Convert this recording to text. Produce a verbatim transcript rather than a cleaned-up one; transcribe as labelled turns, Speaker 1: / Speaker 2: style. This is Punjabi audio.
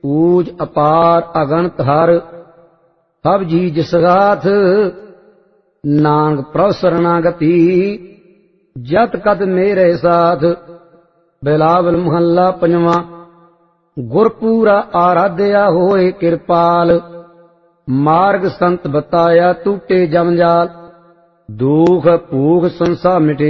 Speaker 1: ਪੂਜ ਅਪਾਰ ਅਗਣਤ ਹਰ ਸਭ ਜੀ ਜਿਸ ਗਾਥ ਨਾਨਕ ਪ੍ਰਭ ਸਰਨਾਗਤੀ ਜਤ ਕਦ ਮੇਰੇ ਸਾਥ। ਬਿਲਾਵਲ ਮਹੱਲਾ ਪੰਜਵਾਂ। ਗੁਰਪੂਰਾ ਆਰਾਧਿਆ ਹੋਏ ਕਿਰਪਾਲ ਮਾਰਗ ਸੰਤ ਬਤਾਇਆ ਟੂਟੇ ਜਮਜਾਲ। ਦੁਖ ਭੂਖ ਸੰਸਾ ਮਿਟੇ